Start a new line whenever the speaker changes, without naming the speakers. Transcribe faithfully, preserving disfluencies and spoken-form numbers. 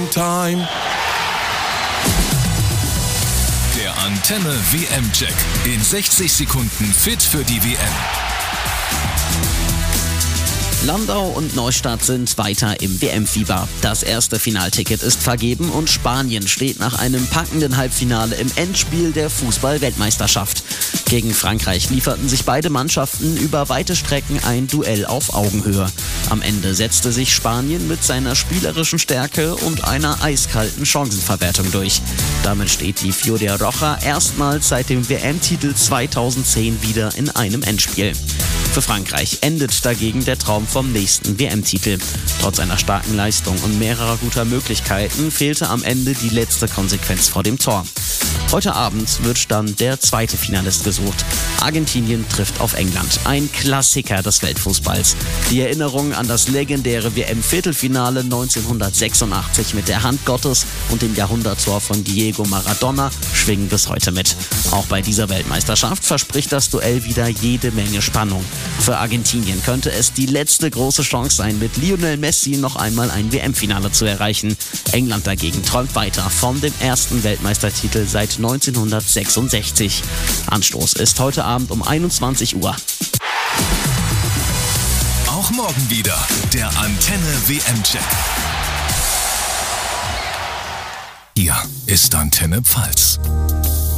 time.
Der Antenne W M-Check. In sechzig Sekunden fit für die W M.
Landau und Neustadt sind weiter im W M-Fieber. Das erste Finalticket ist vergeben und Spanien steht nach einem packenden Halbfinale im Endspiel der Fußball-Weltmeisterschaft. Gegen Frankreich lieferten sich beide Mannschaften über weite Strecken ein Duell auf Augenhöhe. Am Ende setzte sich Spanien mit seiner spielerischen Stärke und einer eiskalten Chancenverwertung durch. Damit steht die Fiore Roja erstmals seit dem W M-Titel zweitausendzehn wieder in einem Endspiel. Für Frankreich endet dagegen der Traum vom nächsten W M-Titel. Trotz einer starken Leistung und mehrerer guter Möglichkeiten fehlte am Ende die letzte Konsequenz vor dem Tor. Heute Abend wird dann der zweite Finalist gesucht. Argentinien trifft auf England. Ein Klassiker des Weltfußballs. Die Erinnerung an das legendäre W M-Viertelfinale neunzehnhundertsechsundachtzig mit der Hand Gottes und dem Jahrhunderttor von Diego Maradona schwingen bis heute mit. Auch bei dieser Weltmeisterschaft verspricht das Duell wieder jede Menge Spannung. Für Argentinien könnte es die letzte große Chance sein, mit Lionel Messi noch einmal ein W M-Finale zu erreichen. England dagegen träumt weiter von dem ersten Weltmeistertitel seit neunzehnhundertsechsundsechzig. Anstoß ist heute Abend um einundzwanzig Uhr.
Auch morgen wieder der Antenne W M-Check. Hier ist Antenne Pfalz.